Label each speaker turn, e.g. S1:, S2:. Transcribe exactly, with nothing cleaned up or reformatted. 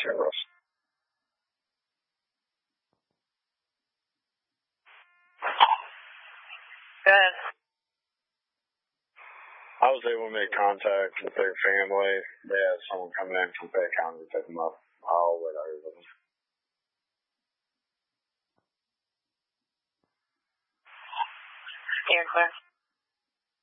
S1: cameras.
S2: Good.
S1: I was able to make contact with their family. They had someone coming in from Fayette County to pick them up. I'll wait over them.
S2: You're clear.